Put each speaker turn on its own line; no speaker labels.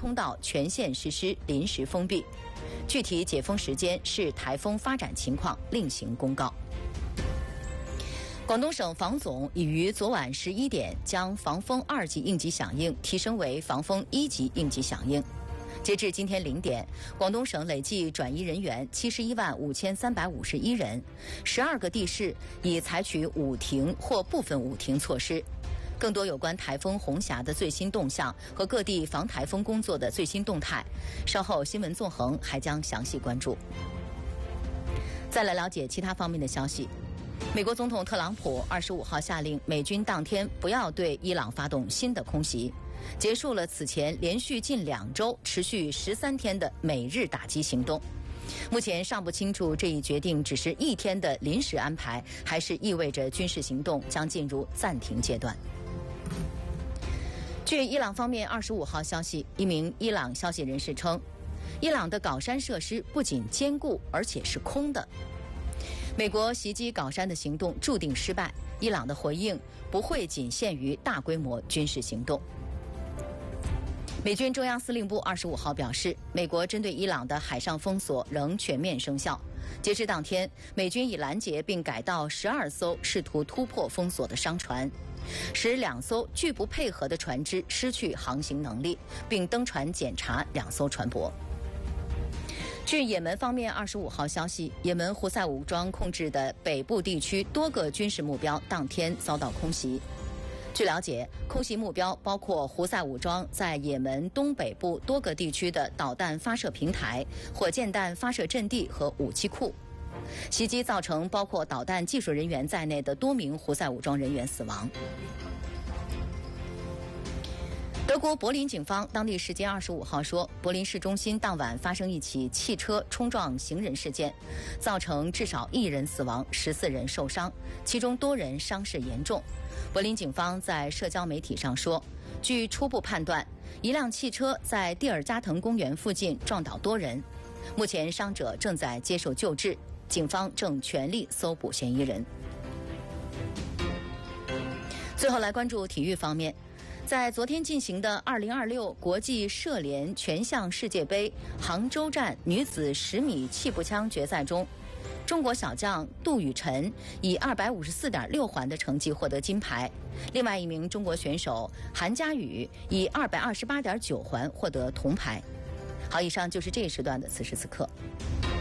通道全线实施临时封闭，具体解封时间视台风发展情况另行公告。广东省防总已于昨晚11点将防风2级应急响应提升为防风1级应急响应。截至今天0点，广东省累计转移人员715351人，12个地市已采取捂停或部分捂停措施。更多有关台风红霞的最新动向和各地防台风工作的最新动态，稍后新闻纵横还将详细关注。再来了解其他方面的消息。美国总统特朗普25号下令美军当天不要对伊朗发动新的空袭，结束了此前连续近2周、持续13天的美日打击行动。目前尚不清楚这一决定只是1天的临时安排，还是意味着军事行动将进入暂停阶段。据伊朗方面25号消息，一名伊朗消息人士称，伊朗的镐山设施不仅坚固，而且是空的。美国袭击镐山的行动注定失败，伊朗的回应不会仅限于大规模军事行动。美军中央司令部25号表示，美国针对伊朗的海上封锁仍全面生效。截至当天，美军已拦截并改道12艘试图突破封锁的商船，使2艘拒不配合的船只失去航行能力，并登船检查2艘船舶。据也门方面25号消息，也门胡塞武装控制的北部地区多个军事目标当天遭到空袭。据了解，空袭目标包括胡塞武装在也门东北部多个地区的导弹发射平台、火箭弹发射阵地和武器库。袭击造成包括导弹技术人员在内的多名胡塞武装人员死亡。德国柏林警方当地时间25号说，柏林市中心当晚发生一起汽车冲撞行人事件，造成至少1人死亡，14人受伤，其中多人伤势严重。柏林警方在社交媒体上说，据初步判断，一辆汽车在蒂尔加滕公园附近撞倒多人，目前伤者正在接受救治，警方正全力搜捕嫌疑人。最后来关注体育方面。在昨天进行的2026国际射联全项世界杯杭州站女子10米气步枪决赛中，中国小将杜雨辰以254.6环的成绩获得金牌，另外一名中国选手韩佳宇以228.9环获得铜牌。好，以上就是这一时段的此时此刻。